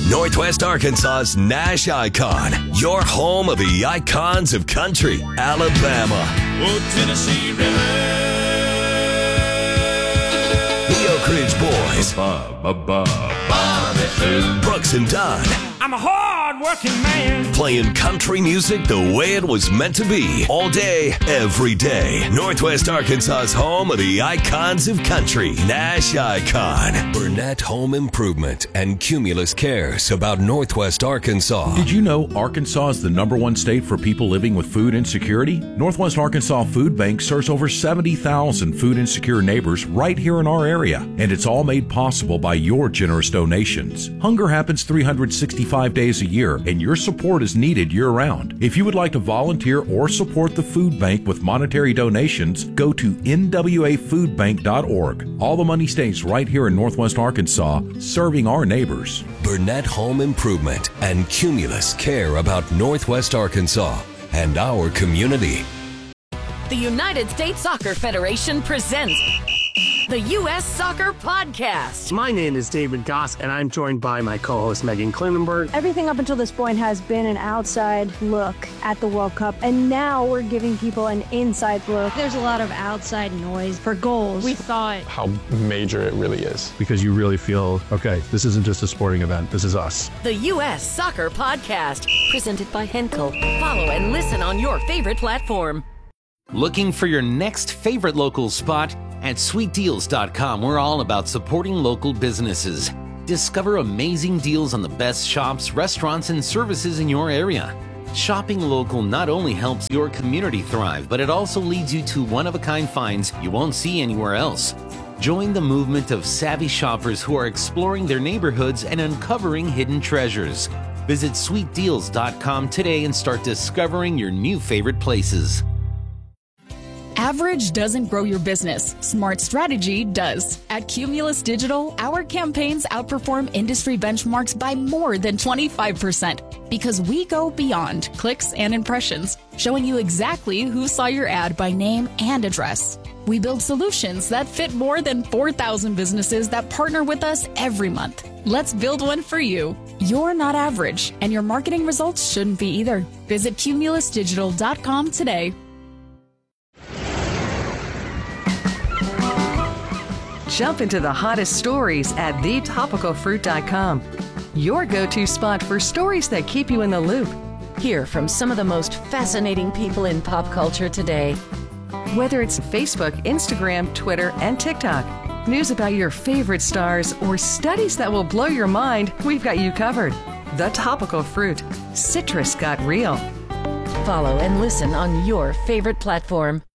Northwest Arkansas's Nash Icon, your home of the icons of country, Alabama. Oh, Tennessee River. The Oak Ridge Boys. Brooks and Dunn. I'm a hard-working man. Playing country music the way it was meant to be. All day, every day. Northwest Arkansas's home of the icons of country, Nash Icon. Burnett Home Improvement and Cumulus cares about Northwest Arkansas. Did you know Arkansas is the #1 state for people living with food insecurity? Northwest Arkansas Food Bank serves over 70,000 food insecure neighbors right here in our area, and it's all made possible by your generous donations. Hunger happens 365 days a year, and your support is needed year-round. If you would like to volunteer or support the food bank with monetary donations, go to nwafoodbank.org. All the money stays right here in Northwest Arkansas, serving our neighbors. Burnett Home Improvement and Cumulus care about Northwest Arkansas and our community. The United States Soccer Federation presents the U.S. Soccer Podcast. My name is David Goss, and I'm joined by my co-host Megan Klinenberg. Everything up until this point has been an outside look at the World Cup, and now we're giving people an inside look. There's a lot of outside noise for goals. We thought how major it really is. Because you really feel, okay, this isn't just a sporting event, this is us. The U.S. Soccer Podcast, presented by Henkel. Follow and listen on your favorite platform. Looking for your next favorite local spot? At sweetdeals.com, we're all about supporting local businesses. Discover amazing deals on the best shops, restaurants, and services in your area. Shopping local not only helps your community thrive, but it also leads you to one-of-a-kind finds you won't see anywhere else. Join the movement of savvy shoppers who are exploring their neighborhoods and uncovering hidden treasures. Visit sweetdeals.com today and start discovering your new favorite places. Average doesn't grow your business. Smart strategy does. At Cumulus Digital, our campaigns outperform industry benchmarks by more than 25% because we go beyond clicks and impressions, showing you exactly who saw your ad by name and address. We build solutions that fit more than 4,000 businesses that partner with us every month. Let's build one for you. You're not average, and your marketing results shouldn't be either. Visit cumulusdigital.com today. Jump into the hottest stories at thetopicalfruit.com. Your go-to spot for stories that keep you in the loop. Hear from some of the most fascinating people in pop culture today. Whether it's Facebook, Instagram, Twitter, and TikTok, news about your favorite stars, or studies that will blow your mind, we've got you covered. The Topical Fruit. Citrus got real. Follow and listen on your favorite platform.